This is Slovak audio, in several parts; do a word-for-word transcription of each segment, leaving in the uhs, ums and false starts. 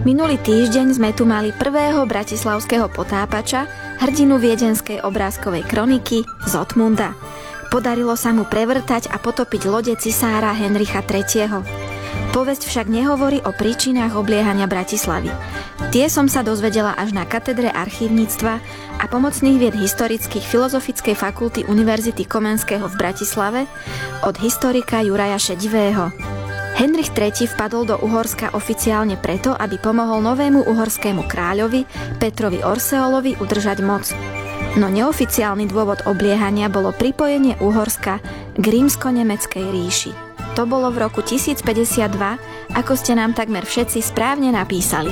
Minulý týždeň sme tu mali prvého bratislavského potápača, hrdinu viedenskej obrázkovej kroniky Zotmunda. Podarilo sa mu prevrtať a potopiť lode cisára Henricha tretieho. Povesť však nehovorí o príčinách obliehania Bratislavy. Tie som sa dozvedela až na katedre archívnictva a pomocných vied historických Filozofickej fakulty Univerzity Komenského v Bratislave od historika Juraja Šedivého. Henrich tretí vpadol do Uhorska oficiálne preto, aby pomohol novému uhorskému kráľovi Petrovi Orseolovi udržať moc. No neoficiálny dôvod obliehania bolo pripojenie Uhorska k rímsko-nemeckej ríši. To bolo v roku tisícpäťdesiatdva, ako ste nám takmer všetci správne napísali.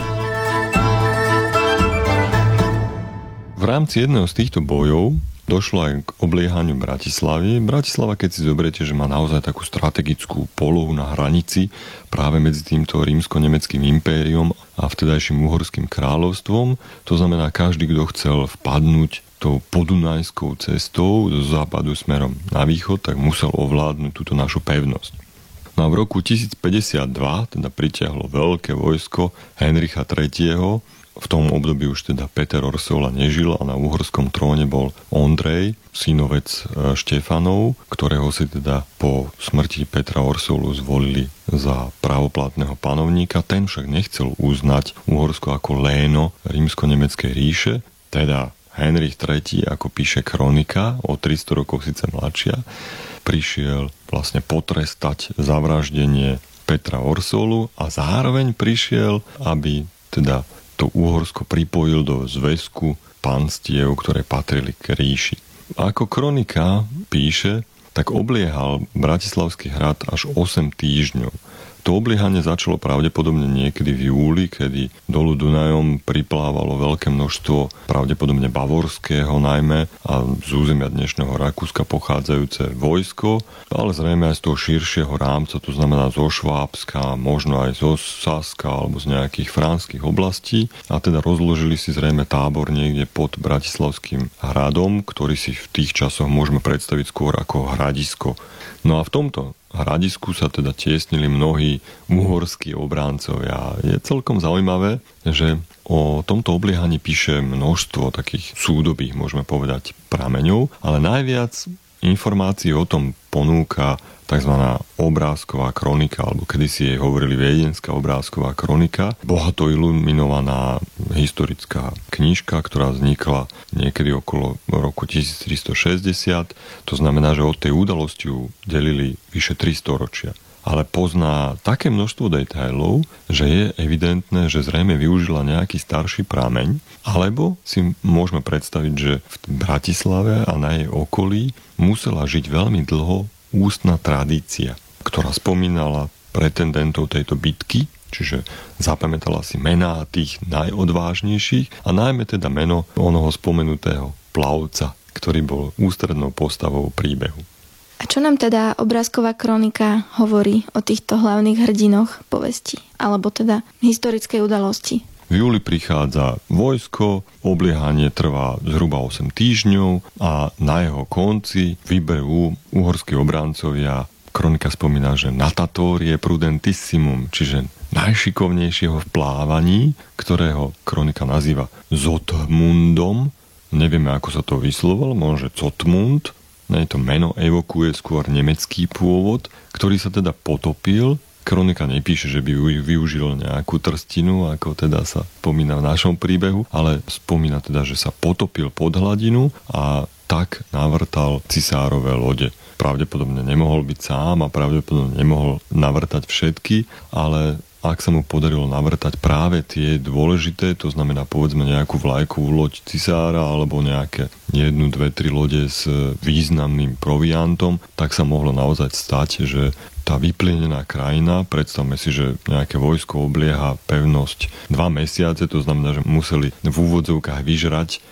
V rámci jedného z týchto bojov došlo aj k obliehaniu Bratislavy. Bratislava, keď si zoberiete, že má naozaj takú strategickú polohu na hranici práve medzi týmto rímsko-nemeckým impériom a vtedajším uhorským kráľovstvom, to znamená, každý, kto chcel vpadnúť tou podunajskou cestou zo západu smerom na východ, tak musel ovládnuť túto našu pevnosť. No a v roku tisícpäťdesiatdva teda pritiahlo veľké vojsko Henricha tretieho. V tom období už teda Peter Orseola nežil a na uhorskom tróne bol Ondrej, synovec Štefanov, ktorého si teda po smrti Petra Orseolu zvolili za právoplatného panovníka. Ten však nechcel uznať Uhorsko ako léno rímsko-nemeckej ríše, teda Henrich tretí, ako píše kronika, o tristo rokov síce mladšia, prišiel vlastne potrestať zavraždenie Petra Orseolu a zároveň prišiel, aby teda to Uhorsko pripojil do zväzku panstiev, ktoré patrili k ríši. Ako kronika píše, tak obliehal Bratislavský hrad až osem týždňov. To obliehanie začalo pravdepodobne niekedy v júli, kedy dolu Dunajom priplávalo veľké množstvo pravdepodobne bavorského najmä a z územia dnešného Rakúska pochádzajúce vojsko, ale zrejme aj z toho širšieho rámca, to znamená zo Švábska, možno aj zo Saska alebo z nejakých franských oblastí a teda rozložili si zrejme tábor niekde pod Bratislavským hradom, ktorý si v tých časoch môžeme predstaviť skôr ako hradisko. No a v tomto hradisku sa teda tiesnili mnohí uhorskí obráncovia. Je celkom zaujímavé, že o tomto obliehaní píše množstvo takých súdobých, môžeme povedať, prameňov, ale najviac informácií o tom ponúka tzv. Obrázková kronika, alebo kedysi jej hovorili viedenská obrázková kronika, bohato iluminovaná historická knižka, ktorá vznikla niekedy okolo roku tisíctristošesťdesiat. To znamená, že od tej udalosti ju delili vyše tri storočia. Ale pozná také množstvo detailov, že je evidentné, že zrejme využila nejaký starší prameň, alebo si môžeme predstaviť, že v Bratislave a na jej okolí musela žiť veľmi dlho ústna tradícia, ktorá spomínala pretendentov tejto bitky, čiže zapamätala si mená tých najodvážnejších a najmä teda meno onoho spomenutého plavca, ktorý bol ústrednou postavou príbehu. A čo nám teda obrázková kronika hovorí o týchto hlavných hrdinoch povesti, alebo teda historickej udalosti? V júli prichádza vojsko, obliehanie trvá zhruba osem týždňov a na jeho konci vyberú uhorskí obrancovia. Kronika spomína, že natatorie prudentissimum, čiže najšikovnejšieho v plávaní, ktorého kronika nazýva Zotmundom. Nevieme, ako sa to vyslovalo, možno Zotmund. To meno evokuje skôr nemecký pôvod, ktorý sa teda potopil. Kronika nepíše, že by využil nejakú trstinu, ako teda sa spomína v našom príbehu, ale spomína teda, že sa potopil pod hladinu a tak navrtal cisárove lode. Pravdepodobne nemohol byť sám a pravdepodobne nemohol navrtať všetky, ale ak sa mu podarilo navrtať práve tie dôležité, to znamená povedzme nejakú vlajkovú loď cisára alebo nejaké jednu, dve, tri lode s významným proviantom, tak sa mohlo naozaj stať, že tá vyplienená krajina, predstavme si, že nejaké vojsko oblieha pevnosť dva mesiace, to znamená, že museli v úvodzovkách vyžrať